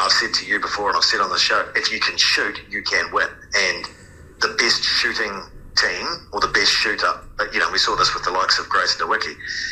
I've said to you before and I've said on the show, if you can shoot, you can win. And the best shooting team or the best shooter, we saw this with the likes of Grace Nowicki,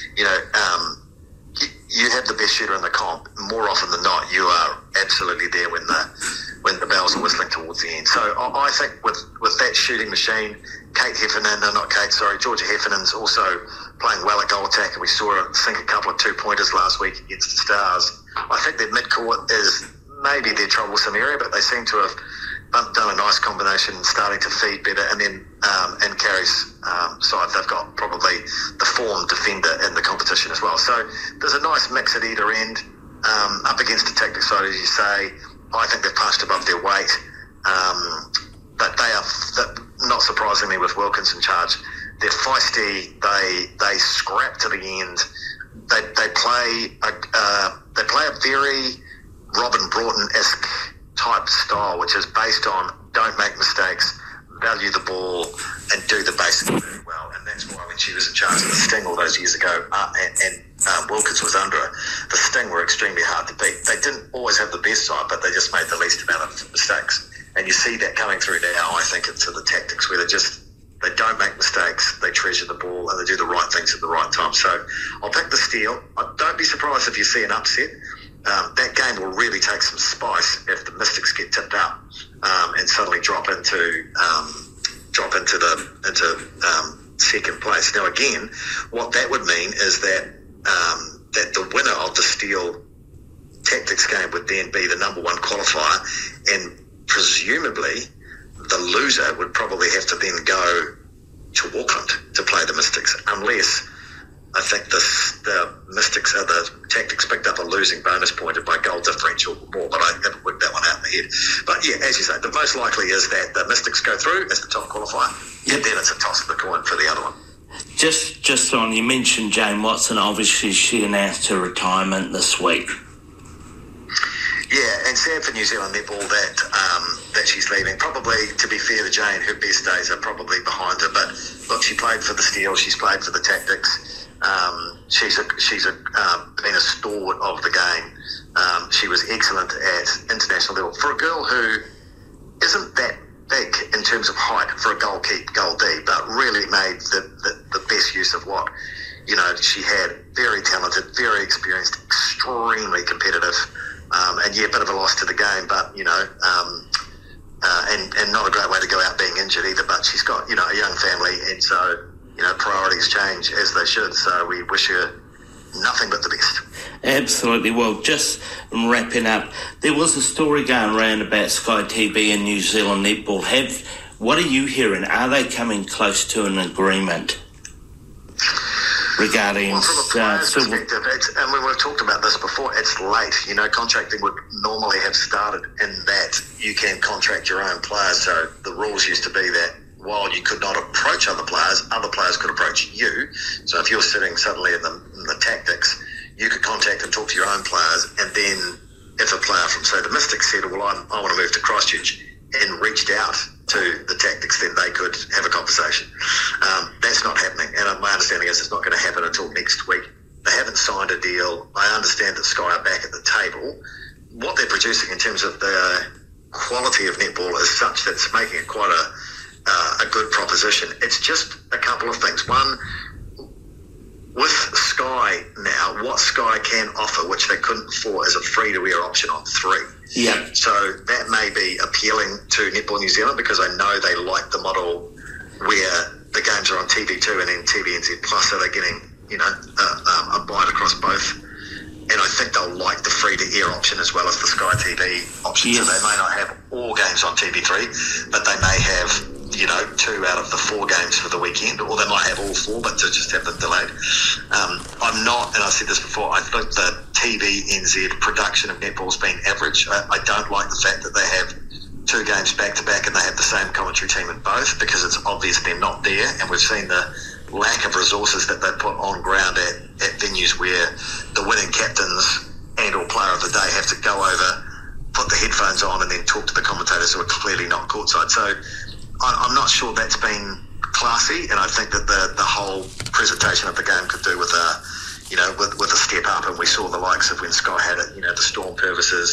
you have the best shooter in the comp. More often than not, you are absolutely there when the bells are whistling towards the end. So I think with that shooting machine, Georgia Heffernan's also playing well at goal attack, and we saw her sink a couple of 2-pointers last week against the Stars. I think their midcourt is maybe their troublesome area, but they seem to have done a nice combination, starting to feed better. And then in Carrie's side, they've got probably the form defender in the competition as well. So there's a nice mix at either end. Up against the tactics side, as you say, I think they've punched above their weight. But they are, not surprisingly, with Wilkins in charge, they're feisty. They scrap to the end. They play a very Robin Broughton-esque type style, which is based on don't make mistakes, value the ball, and do the basics very well. And that's why when she was in charge of the Sting all those years ago, and Wilkins was under her, the Sting were extremely hard to beat. They didn't always have the best side, but they just made the least amount of mistakes. And you see that coming through now, I think, into the tactics where they don't make mistakes, they treasure the ball, and they do the right things at the right time. So I'll pick the Steel. Don't be surprised if you see an upset. That game will really take some spice if the Mystics get tipped up and suddenly drop into second place. Now, again, what that would mean is that the winner of the Steel tactics game would then be the number one qualifier, and presumably the loser would probably have to then go to Auckland to play the Mystics, unless I think the Mystics are the tactics picked up a losing bonus pointed by goal differential or more, but I haven't worked that one out in the head. But yeah, as you say, the most likely is that the Mystics go through as the top qualifier, and then it's a toss of the coin for the other one. Just on, you mentioned Jane Watson. Obviously, she announced her retirement this week. Yeah, and sad for New Zealand netball that she's leaving. Probably, to be fair to Jane, her best days are probably behind her. But look, she played for the Steel. She's played for the tactics. She's been a stalwart of the game. She was excellent at international level for a girl who isn't that big in terms of height for a goal keep, goal D, but really made the best use of what she had. Very talented, very experienced, extremely competitive. And yeah, a bit of a loss to the game, but and not a great way to go out being injured either. But she's got a young family, and so priorities change as they should. So we wish her nothing but the best. Absolutely. Well, just wrapping up, there was a story going around about Sky TV and New Zealand netball. What are you hearing? Are they coming close to an agreement regarding? Well, from a player's perspective, and we've talked about this before, it's late. Contracting would normally have started in that you can contract your own players. So the rules used to be that while you could not approach other players could approach you. So if you're sitting suddenly in the tactics, you could contact and talk to your own players, and then if a player from, say, the Mystics said, well, I want to move to Christchurch, and reached out to the tactics, then they could have a conversation. That's not happening, and my understanding is it's not going to happen until next week. They haven't signed a deal. I understand that Sky are back at the table. What they're producing in terms of the quality of netball is such that it's making it quite a good proposition. It's just a couple of things. One, with Sky now, what Sky can offer, which they couldn't before, is a free-to-air option on 3. Yeah. So that may be appealing to Netball New Zealand, because I know they like the model where the games are on TV2 and then TVNZ Plus, so they're getting a bite across both. And I think they'll like the free-to-air option as well as the Sky TV option. Yes. So they may not have all games on TV3, but they may have 2 out of the 4 games for the weekend, or they might have all 4, but to just have them delayed. I'm not, and I've said this before, I think the TVNZ production of netball's been average. I don't like the fact that they have 2 games back-to-back and they have the same commentary team in both, because it's obvious they're not there, and we've seen the lack of resources that they put on ground at venues where the winning captains and or player of the day have to go over, put the headphones on, and then talk to the commentators who are clearly not courtside. So I'm not sure that's been classy, and I think that the whole presentation of the game could do with a step up, and we saw the likes of when Sky had it, the Storm Purvises,